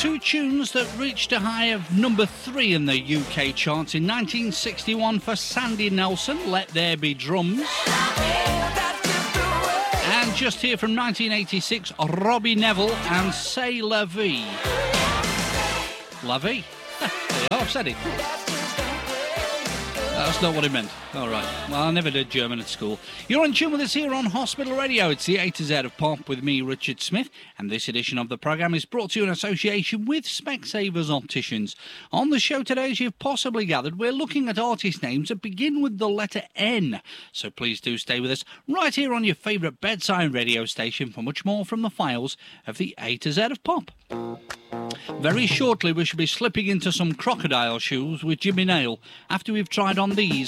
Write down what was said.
two tunes that reached a high of number 3 in the UK charts in 1961 for Sandy Nelson, Let There Be Drums. And just here from 1986, Robbie Neville and C'est La Vie. La Vie? There you are, I've said it. That's not what it meant. All right. Well, I never did German at school. You're on tune with us here on Hospital Radio. It's the A to Z of Pop with me, Richard Smith, and this edition of the programme is brought to you in association with Specsavers Opticians. On the show today, as you've possibly gathered, we're looking at artist names that begin with the letter N. So please do stay with us right here on your favourite bedside radio station for much more from the files of the A to Z of Pop. Very shortly, we shall be slipping into some crocodile shoes with Jimmy Nail after we've tried on these